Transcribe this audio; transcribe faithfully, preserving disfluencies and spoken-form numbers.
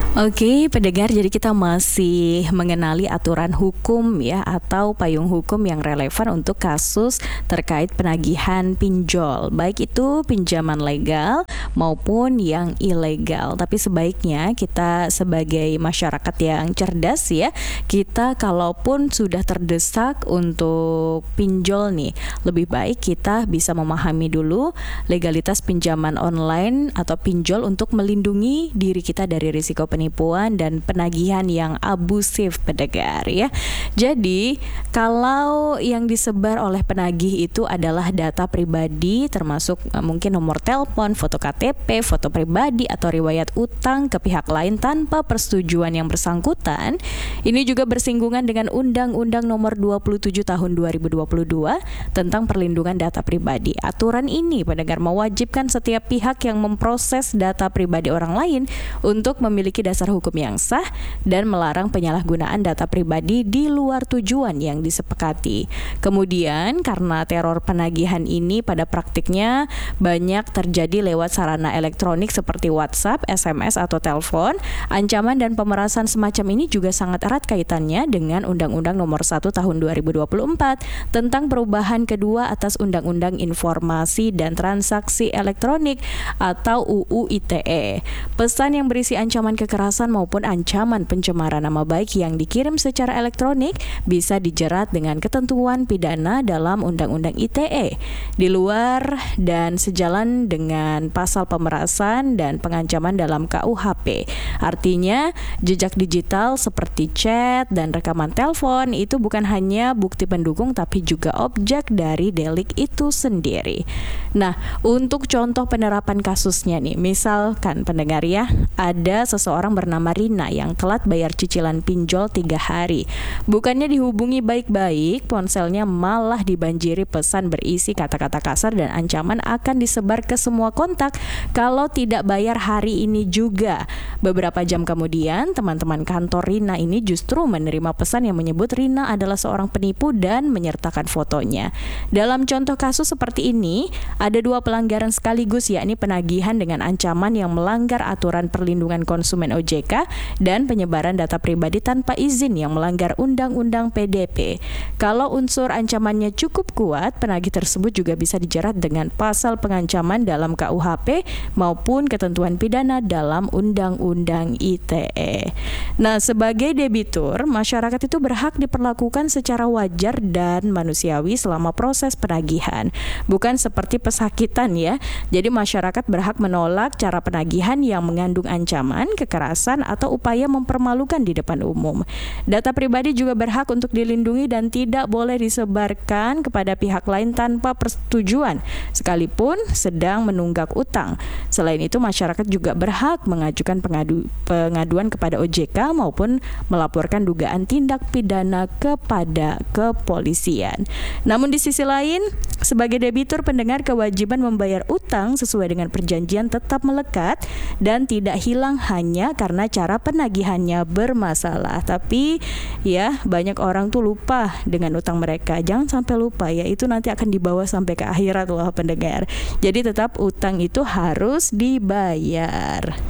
Oke, pendengar, jadi kita masih mengenali aturan hukum ya atau payung hukum yang relevan untuk kasus terkait penagihan pinjol, baik itu pinjaman legal maupun yang ilegal. Tapi sebaiknya kita sebagai masyarakat yang cerdas ya, kita kalaupun sudah terdesak untuk pinjol nih, lebih baik kita bisa memahami dulu legalitas pinjaman online atau pinjol untuk melindungi diri kita dari risiko penipuan dan penagihan yang abusif, pendengar ya. Jadi kalau yang disebar oleh penagih itu adalah data pribadi termasuk uh, mungkin nomor telepon, foto K T P, foto pribadi atau riwayat utang ke pihak lain tanpa persetujuan yang bersangkutan, ini juga bersinggungan dengan Undang-Undang Nomor dua puluh tujuh Tahun dua ribu dua puluh dua tentang perlindungan data pribadi. Aturan ini, pendengar, mewajibkan setiap pihak yang memproses data pribadi orang lain untuk memiliki dasar hukum yang sah dan melarang penyalahgunaan data pribadi di luar tujuan yang disepakati. Kemudian karena teror penagihan ini pada praktiknya banyak terjadi lewat sarana elektronik seperti WhatsApp, S M S atau telepon, ancaman dan pemerasan semacam ini juga sangat erat kaitannya dengan Undang-Undang Nomor satu Tahun dua ribu dua puluh empat tentang perubahan kedua atas Undang-Undang Informasi dan Transaksi Elektronik atau U U I T E. Pesan yang berisi ancaman kekerasan maupun ancaman pencemaran nama baik yang dikirim secara elektronik bisa dijerat dengan ketentuan pidana dalam Undang-Undang I T E. Di luar dan sejalan dengan pasal pemerasan dan pengancaman dalam K U H P. Artinya, jejak digital seperti chat dan rekaman telepon itu bukan hanya bukti pendukung tapi juga objek dari delik itu sendiri. Nah, untuk contoh penerapan kasusnya nih, misalkan pendengar ya, ada seseorang bernama Rina yang telat bayar cicilan pinjol tiga hari. Bukannya dihubungi baik-baik, ponselnya malah dibanjiri pesan berisi kata-kata kasar dan ancaman akan disebar ke semua kontak kalau tidak bayar hari ini juga. Beberapa jam kemudian, teman-teman kantor Rina ini justru menerima pesan yang menyebut Rina adalah seorang penipu dan menyertakan fotonya. Dalam contoh kasus seperti ini, ada dua pelanggaran sekaligus, yakni penagihan dengan ancaman yang melanggar aturan perlindungan konsumen O J K dan penyebaran data pribadi tanpa izin yang melanggar Undang-Undang P D P. Kalau unsur ancamannya cukup kuat, penagih tersebut juga bisa dijerat dengan pasal pengancaman dalam K U H P maupun ketentuan pidana dalam Undang-Undang I T E. Nah, sebagai debitur, masyarakat itu berhak diperlakukan secara wajar dan manusiawi selama proses penagihan. Bukan seperti pesakitan ya. Jadi masyarakat berhak menolak cara penagihan yang mengandung ancaman, kekerasan, atau upaya mempermalukan di depan umum. Data pribadi juga berhak untuk dilindungi dan tidak boleh disebarkan kepada pihak lain tanpa persetujuan, sekalipun sedang menunggak utang. Selain itu, masyarakat juga berhak mengajukan pengadu, pengaduan kepada O J K maupun melaporkan dugaan tindak pidana kepada kepolisian. Namun di sisi lain, sebagai debitur, pendengar, kewajiban membayar utang sesuai dengan perjanjian tetap melekat dan tidak hilang hanya karena cara penagihannya bermasalah. Tapi ya, banyak orang tuh lupa dengan utang mereka. Jangan sampai lupa ya, itu nanti akan dibawa sampai ke akhirat loh, pendengar. Jadi tetap utang itu harus dibayar.